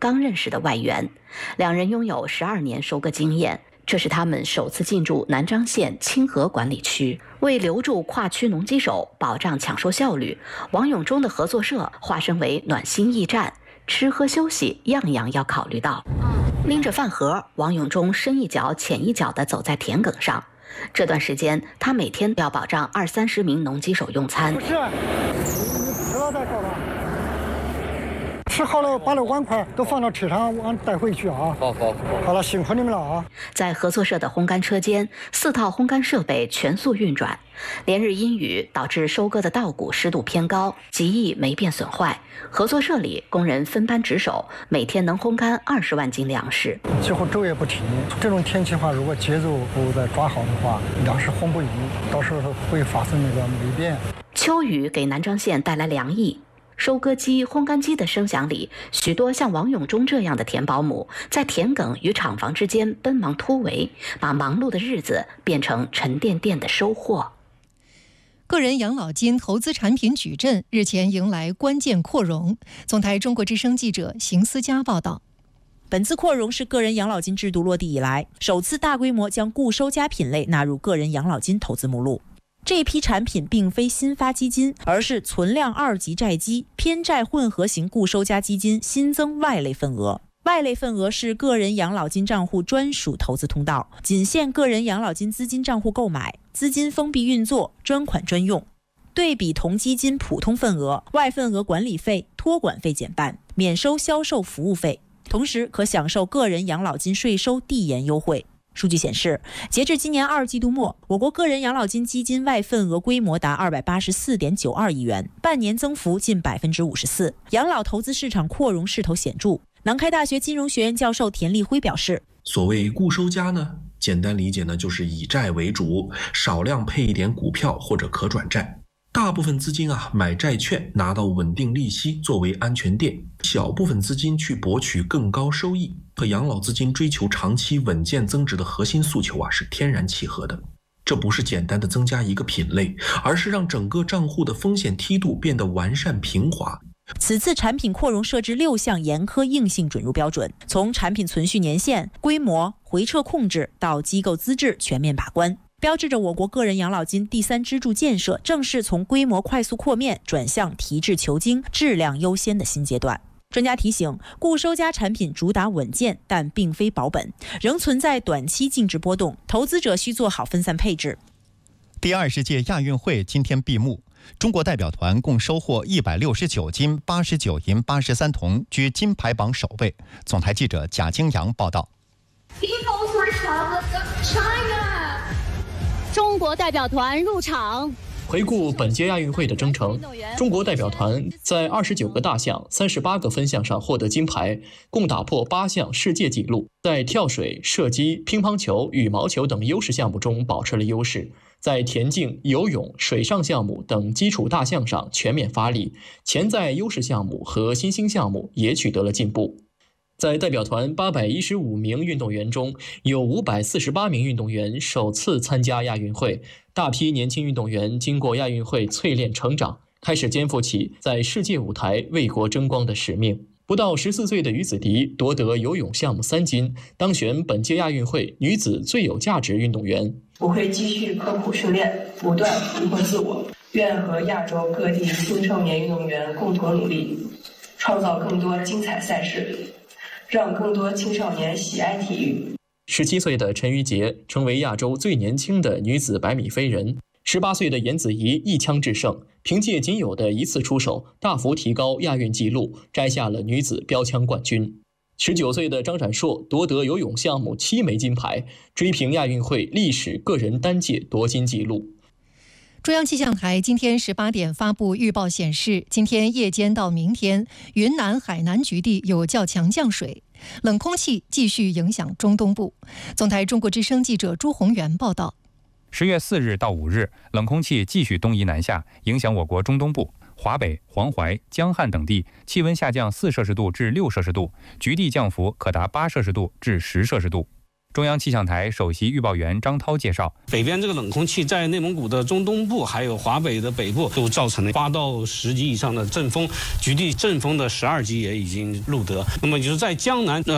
刚认识的外援，两人拥有12年收割经验。这是他们首次进驻南漳县清河管理区，为留住跨区农机手，保障抢收效率，王永忠的合作社化身为暖心驿站，吃喝休息样样要考虑到。拎着饭盒，王永忠深一脚浅一脚地走在田埂上。这段时间，他每天要保障20-30名农机手用餐。 不是，你吃了再说吧。吃好了，把那碗筷都放到车上，我带回去啊。好了，辛苦你们了啊！ 在合作社的烘干车间，4套烘干设备全速运转。连日阴雨导致收割的稻谷湿度偏高，极易霉变损坏。合作社里工人分班值守，每天能烘干20万斤粮食。 几乎昼夜不停。这种天气的话，如果节奏不再抓好的话，粮食烘不匀，到时候会发生那个霉变。 秋雨给南漳县带来凉意。收割机、烘干机的声响里，许多像王永忠这样的田保姆在田埂与厂房之间奔忙突围，把忙碌的日子变成沉甸甸的收获。 个人养老金投资产品矩阵日前迎来关键扩容。总台中国之声记者邢思佳报道。 本次扩容是个人养老金制度落地以来首次大规模将固收加品类纳入个人养老金投资目录。这一批产品并非新发基金，而是存量2级债基、偏债混合型固收加基金新增外类份额。外类份额是个人养老金账户专属投资通道，仅限个人养老金资金账户购买，资金封闭运作，专款专用。对比同基金普通份额，外份额管理费、托管费减半，免收销售服务费，同时可享受个人养老金税收递延优惠。数据显示，截至今年2季度末，我国个人养老金基金外份额规模达284.92亿元，半年增幅近54%，养老投资市场扩容势头显著。南开大学金融学院教授田立辉表示， 所谓固收加呢，简单理解呢，就是以债为主，少量配一点股票或者可转债。大部分资金买债券拿到稳定利息作为安全垫，小部分资金去博取更高收益，和养老资金追求长期稳健增值的核心诉求是天然契合的。这不是简单的增加一个品类，而是让整个账户的风险梯度变得完善平滑。 此次产品扩容设置6项严苛硬性准入标准，从产品存续年限、规模、回撤控制到机构资质全面把关，标志着我国个人养老金第3支柱建设正式从规模快速扩面转向提质求精、质量优先的新阶段。专家提醒，固收加产品主打稳健，但并非保本，仍存在短期净值波动，投资者需做好分散配置。 第20届亚运会今天闭幕，中国代表团共收获169金、89银、83铜，居金牌榜首位。总台记者贾京阳报道。 中国代表团入场。 回顾本届亚运会的征程，中国代表团在29个大项、38个分项上获得金牌，共打破8项世界纪录。在跳水、射击、乒乓球、羽毛球等优势项目中保持了优势，在田径、游泳、水上项目等基础大项上全面发力，潜在优势项目和新兴项目也取得了进步。在代表团815名运动员中，有548名运动员首次参加亚运会。大批年轻运动员经过亚运会淬炼成长，开始肩负起在世界舞台为国争光的使命。不到14岁的于子迪夺得游泳项目3金，当选本届亚运会女子最有价值运动员。 我会继续刻苦训练，不断突破自我，愿和亚洲各地青少年运动员共同努力，创造更多精彩赛事，让更多青少年喜爱体育。 17岁的陈芋洁成为亚洲最年轻的女子100米飞人。18岁的颜子怡一枪制胜，凭借仅有的1次出手，大幅提高亚运纪录，摘下了女子标枪冠军。19岁的张冉硕夺得游泳项目7枚金牌，追平亚运会历史个人单届夺金纪录。 中央气象台今天18点发布预报显示，今天夜间到明天，云南海南局地有较强降水，冷空气继续影响中东部。总台中国之声记者朱宏元报道。 10月4日到5日，冷空气继续东移南下，影响我国中东部、华北、黄淮、江汉等地，气温下降4摄氏度至6摄氏度，局地降幅可达8摄氏度至10摄氏度。 中央气象台首席预报员张涛介绍， 北边这个冷空气在内蒙古的中东部，还有华北的北部，都造成了8到10级以上的阵风，局地阵风的12级也已经录得。那么就是在江南，